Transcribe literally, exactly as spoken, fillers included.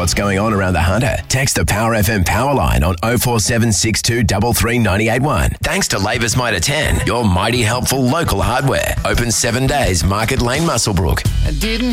what's going on around the Hunter? Text the Power F M power line on oh four seven six two three three nine eight one. Thanks to Labour's Mitre ten, your mighty helpful local hardware. Open seven days, Market Lane, Muswellbrook. I didn't